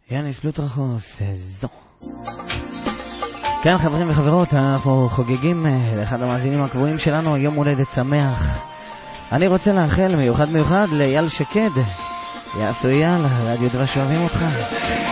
יאניס לוטרחוס, זו. כן, חברים וחברות, אנחנו חוגגים לאחד המאזינים הקבועים שלנו, יום הולדת שמח. אני רוצה לאחל מיוחד לאייל שקד. יעשו אייל, רדיו דבש אוהבים אותך.